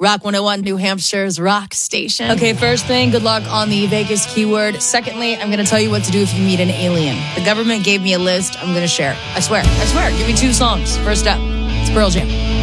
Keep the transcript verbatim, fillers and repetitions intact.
Rock one oh one, New Hampshire's rock station. Okay, first thing, good luck on the Vegas keyword. Secondly, I'm going to tell you what to do if you meet an alien. The government gave me a list. I'm going to share. I swear. I swear. Give me two songs. First up, it's Pearl Jam.